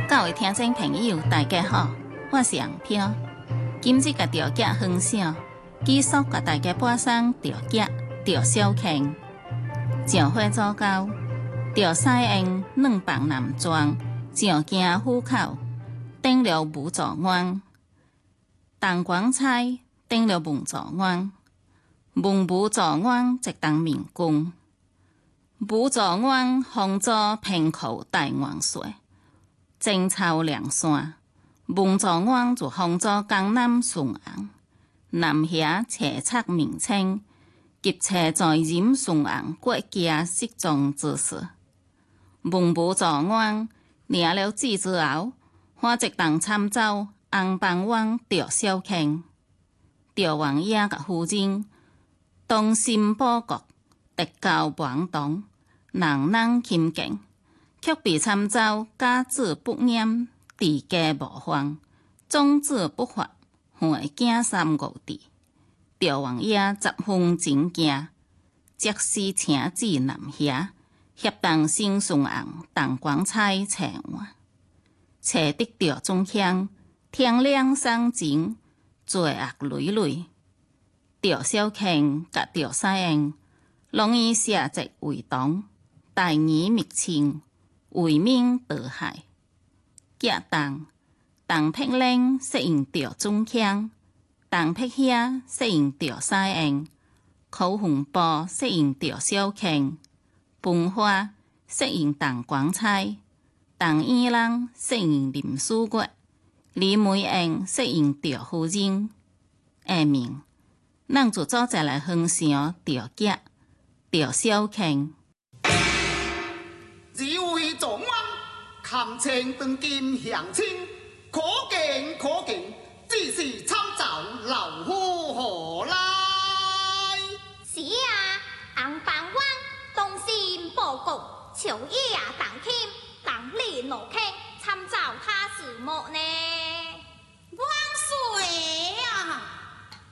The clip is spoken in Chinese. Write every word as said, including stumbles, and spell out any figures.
各位听众朋友，大家好，我是杨飘。今日甲钓夹分享，继续甲大家播送钓夹、钓小坑、上花左交、钓西岸两房南庄、上京虎口、登陆武座湾、东广菜、登陆文座湾、文武座湾一档民工。武座湾方座平口大元帅，征草梁山。文座湾就方座江南顺昂，南遐斜插名称，及车在任顺昂国家失踪之事。文武座湾领了旨之后，我一同参走红浜湾钓小坑，钓王爷甲夫人东心报国，特教王堂。人人亲近，却被参照家子不严，治家无方，宗旨不法，会惊三五弟。赵王爷十分真惊，即时请旨南遐，协同新顺昂、东广菜找我，找得赵忠乡，天亮送前，罪恶累累。赵小坑甲赵西岸，拢以社稷为同。大义灭亲，为民得害。夹东东僻岭适应钓中腔，东僻遐适应钓西岸，口红布适应钓小坑，分花适应东广菜，东伊人适应林书国，李梅燕适应钓夫人。下面，咱就做再来分享钓夹、钓小坑。 只为众望，堪称当今乡亲，可敬可敬，只是参照老夫何来？ 是啊，红浜湾东心报国，秋叶啊当天当里落客，参照他是么呢？